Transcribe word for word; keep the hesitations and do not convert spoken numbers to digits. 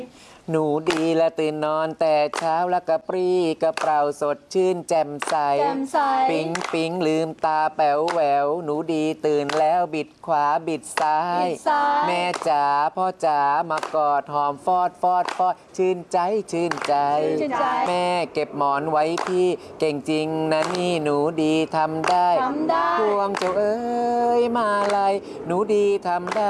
หนูดีและตื่นนอนแต่เช้าแล้วกระปรี้กระเปร่าสดชื่นแจ่มใสแจ่มใสปิ๊งปิ๊งลืมตาแป๋วแหววหนูดีตื่นแล้วบิดขวาบิดซ้าย แม่จ๋าพ่อจ๋ามากอดหอมฟอดฟอดฟอดชื่นใจชื่นใจ แม่เก็บหมอนไว้พี่เก่งจริงนะนี่หนูดีทำได้ทำได้พวงเจ้าเอ้ยมาลัยหนูดีทำได้